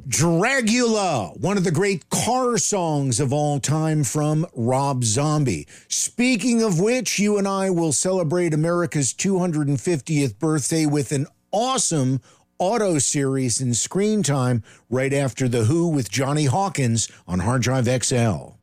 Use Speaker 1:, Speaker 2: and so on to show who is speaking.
Speaker 1: Dragula, one of the great car songs of all time from Rob Zombie. Speaking of which, you and I will celebrate America's 250th birthday with an awesome auto series in Screen Time right after The Who with Johnny Hawkins on Hard Drive XL.